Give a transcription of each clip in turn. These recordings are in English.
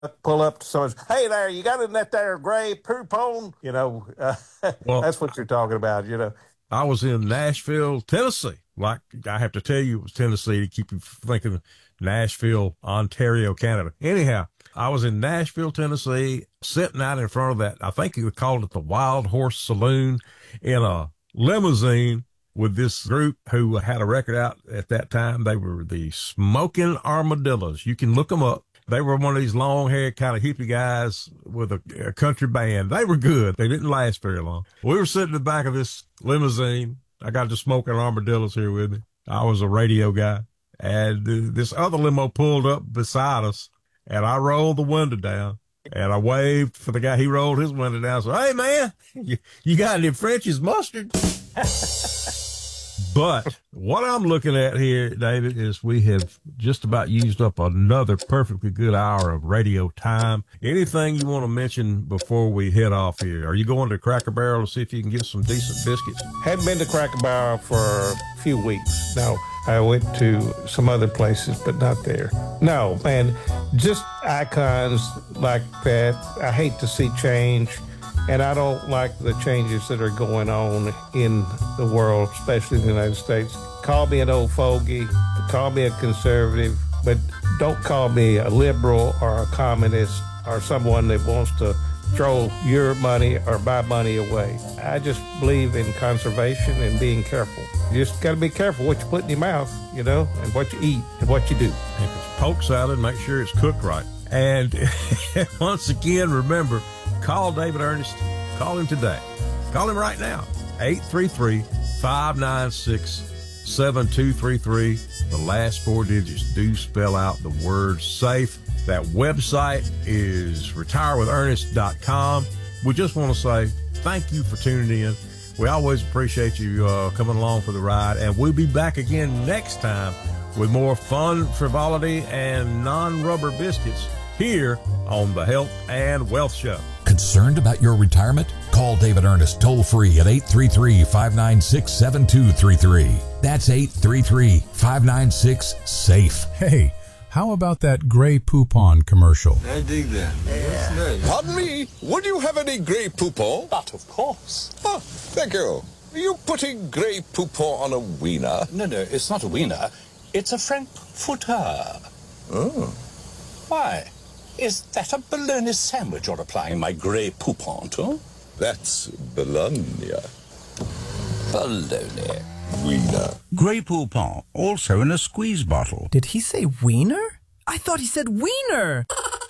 pull up to someone, hey there, you got in that there gray poupon? Well, That's what you're talking about. I was in Nashville, Tennessee. Like, I have to tell you, it was Tennessee to keep you thinking Nashville, Ontario, Canada. Anyhow, I was in Nashville, Tennessee, sitting out in front of that, I think you would call it the Wild Horse Saloon, in a limousine with this group who had a record out at that time. They were the Smoking Armadillos. You can look them up. They were one of these long-haired kind of hippie guys with a country band. They were good. They didn't last very long. We were sitting in the back of this limousine. I got the Smoking Armadillos here with me. I was a radio guy. And this other limo pulled up beside us, and I rolled the window down, and I waved for the guy. He rolled his window down. So, hey, man, you got any French's mustard? But what I'm looking at here, David, is we have just about used up another perfectly good hour of radio time. Anything you want to mention before we head off here? Are you going to Cracker Barrel to see if you can get some decent biscuits? Hadn't been to Cracker Barrel for a few weeks. No, I went to some other places, but not there. No, man, just icons like that. I hate to see change. And I don't like the changes that are going on in the world, especially in the United States. Call me an old fogey, call me a conservative, but don't call me a liberal or a communist or someone that wants to throw your money or my money away. I just believe in conservation and being careful. You just got to be careful what you put in your mouth, and what you eat and what you do. If it's poke salad, make sure it's cooked right. And once again, remember, call David Ernest. Call him today. Call him right now. 833-596-7233. The last four digits do spell out the word SAFE. That website is retirewithernest.com. We just want to say thank you for tuning in. We always appreciate you coming along for the ride. And we'll be back again next time with more fun, frivolity, and non-rubber biscuits here on the Health and Wealth Show. Concerned about your retirement? Call David Ernest toll-free at 833-596-7233. That's 833-596-SAFE. Hey, how about that Grey Poupon commercial? I dig that. That's nice. Pardon me, would you have any Grey Poupon? But of course. Oh, thank you. Are you putting Grey Poupon on a wiener? No, it's not a wiener. It's a frankfurter. Oh. Why? Is that a bologna sandwich you're applying my Grey Poupon to? That's Bologna. Bologna. Wiener. Grey Poupon, also in a squeeze bottle. Did he say wiener? I thought he said wiener.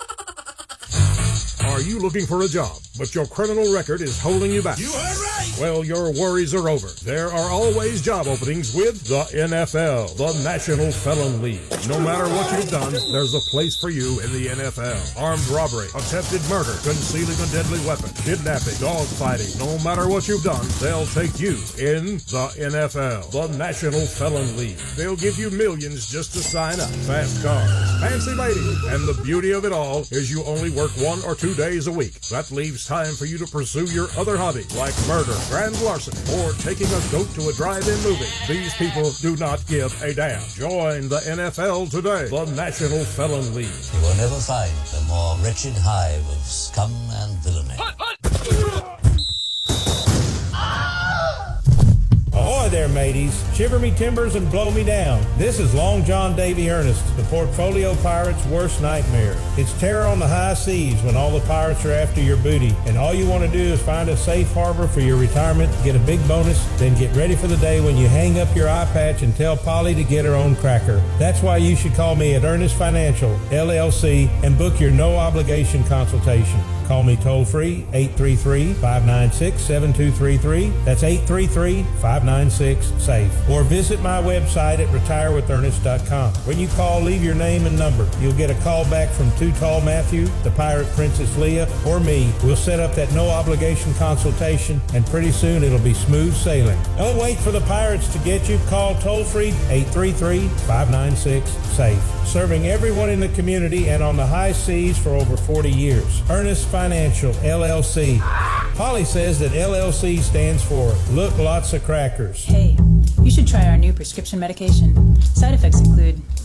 Are you looking for a job, but your criminal record is holding you back? You are right. Well, your worries are over. There are always job openings with the NFL, the National Felon League. No matter what you've done, there's a place for you in the NFL. Armed robbery, attempted murder, concealing a deadly weapon, kidnapping, dogfighting. No matter what you've done, they'll take you in the NFL, the National Felon League. They'll give you millions just to sign up. Fast cars, fancy ladies, and the beauty of it all is you only work 1 or 2 days a week. That leaves time for you to pursue your other hobbies like murder, grand larceny, or taking a goat to a drive-in movie. These people do not give a damn. Join the NFL today, the National Felon League. You will never find a more wretched hive of scum and villainy. Ahoy there, mateys. Shiver me timbers and blow me down. This is Long John Davy Ernest, the Portfolio Pirate's worst nightmare. It's terror on the high seas when all the pirates are after your booty, and all you want to do is find a safe harbor for your retirement, get a big bonus, then get ready for the day when you hang up your eye patch and tell Polly to get her own cracker. That's why you should call me at Ernest Financial, LLC, and book your no-obligation consultation. Call me toll-free, 833-596-7233. That's 833-596-SAFE. Or visit my website at retirewithernest.com. When you call, leave your name and number. You'll get a call back from Too Tall Matthew, the Pirate Princess Leah, or me. We'll set up that no-obligation consultation, and pretty soon it'll be smooth sailing. Don't wait for the pirates to get you. Call toll-free, 833-596-SAFE. Serving everyone in the community and on the high seas for over 40 years. Ernest Financial, LLC. Polly says that LLC stands for Look Lots of Crackers. Hey, you should try our new prescription medication. Side effects include